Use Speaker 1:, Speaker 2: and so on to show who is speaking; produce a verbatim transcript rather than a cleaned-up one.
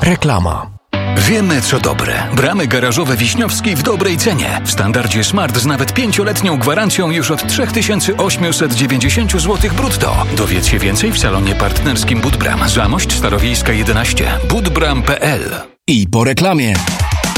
Speaker 1: Reklama.
Speaker 2: Wiemy, co dobre. Bramy garażowe Wiśniowski w dobrej cenie. W standardzie Smart z nawet pięcioletnią gwarancją już od trzy tysiące osiemset dziewięćdziesiąt złotych brutto. Dowiedz się więcej w salonie partnerskim Budbram. Zamość Starowiejska jedenaście. budbram kropka p l.
Speaker 1: I po reklamie.